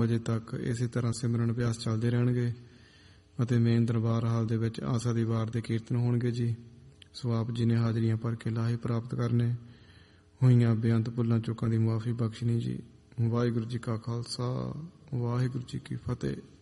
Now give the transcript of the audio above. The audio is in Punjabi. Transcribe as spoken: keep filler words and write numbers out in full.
ਵਜੇ ਤੱਕ ਇਸੇ ਤਰ੍ਹਾਂ ਸਿਮਰਨ ਅਭਿਆਸ ਚੱਲਦੇ ਰਹਿਣਗੇ ਅਤੇ ਮੇਨ ਦਰਬਾਰ ਹਾਲ ਦੇ ਵਿੱਚ ਆਸਾ ਦੀ ਵਾਰ ਦੇ ਕੀਰਤਨ ਹੋਣਗੇ ਜੀ। ਸੋ ਆਪ ਜੀ ਨੇ ਹਾਜ਼ਰੀਆਂ ਭਰ ਕੇ ਲਾਹੇ ਪ੍ਰਾਪਤ ਕਰਨੇ। ਹੋਈਆਂ ਬੇਅੰਤ ਭੁੱਲਾਂ ਚੁੱਕਾਂ ਦੀ ਮੁਆਫੀ ਬਖਸ਼ਣੀ ਜੀ। ਵਾਹਿਗੁਰੂ ਜੀ ਕਾ ਖਾਲਸਾ, ਵਾਹਿਗੁਰੂ ਜੀ ਕੀ ਫਤਿਹ।